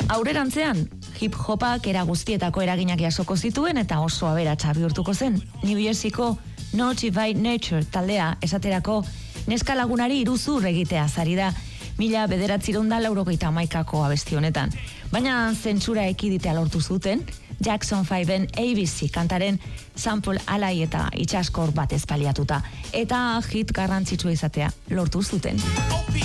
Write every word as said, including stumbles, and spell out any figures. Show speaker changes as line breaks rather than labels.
Aurrerantzean, hip-hopak era guztietako eraginak jasoko zituen eta oso aberatsa bihurtuko zen. New Jerseyko Naughty by Nature taldea esaterako neska lagunari iruzur egitea zari da mila bederatziehun eta laurogeita hamaikako abesti honetan. Baina zentsura ekiditea lortu zuten, Jackson Fiven A B C kantaren sample alai eta itxaskor bat ezpaliatuta, eta hit garrantzitsua izatea lortu zuten.